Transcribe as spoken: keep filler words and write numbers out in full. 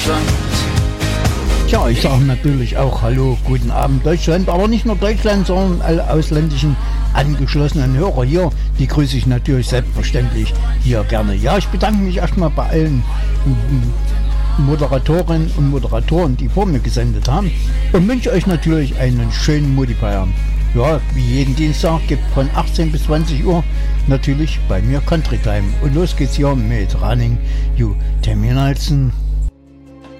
Deutschland. Tja, ich sage natürlich auch Hallo, guten Abend Deutschland, aber nicht nur Deutschland, sondern alle ausländischen angeschlossenen Hörer hier, die grüße ich natürlich selbstverständlich hier gerne. Ja, ich bedanke mich erstmal bei allen Moderatorinnen und Moderatoren, die vor mir gesendet haben und wünsche euch natürlich einen schönen Mutti-Feierabend. Ja, wie jeden Dienstag gibt von achtzehn bis zwanzig Uhr natürlich bei mir Country Time. Und los geht's hier mit Running You Terminalsen.